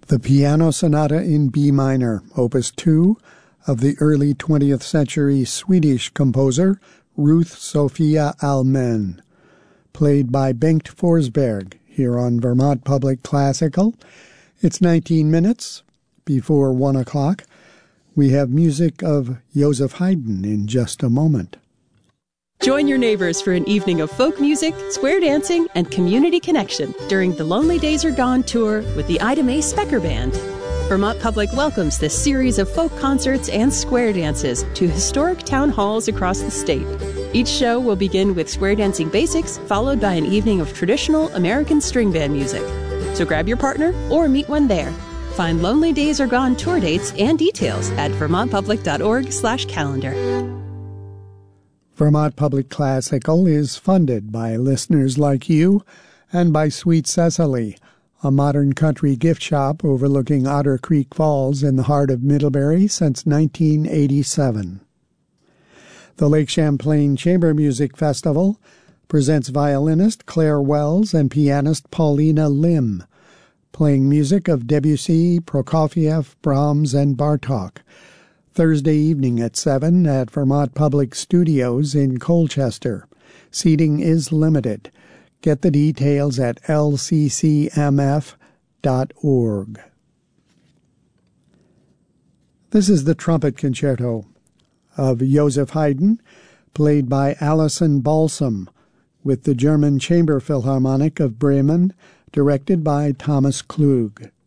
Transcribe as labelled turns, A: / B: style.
A: The Piano Sonata in B minor, Opus 2, of the early 20th century Swedish composer Ruth Sophia Almen, played by Bengt Forsberg here on Vermont Public Classical. It's 19 minutes before 1 o'clock. We have music of Joseph Haydn in just a moment.
B: Join your neighbors for an evening of folk music, square dancing, and community connection during the Lonely Days Are Gone tour with the Ida Mae Specker Band. Vermont Public welcomes this series of folk concerts and square dances to historic town halls across the state. Each show will begin with square dancing basics, followed by an evening of traditional American string band music. So grab your partner or meet one there. Find Lonely Days Are Gone tour dates and details at vermontpublic.org/calendar.
A: Vermont Public Classical is funded by listeners like you and by Sweet Cecily, a modern country gift shop overlooking Otter Creek Falls in the heart of Middlebury since 1987. The Lake Champlain Chamber Music Festival presents violinist Claire Wells and pianist Paulina Lim, playing music of Debussy, Prokofiev, Brahms, and Bartók, Thursday evening at 7 at Vermont Public Studios in Colchester. Seating is limited. Get the details at lccmf.org. This is the trumpet concerto of Joseph Haydn, played by Alison Balsam, with the German Chamber Philharmonic of Bremen, directed by Thomas Klug.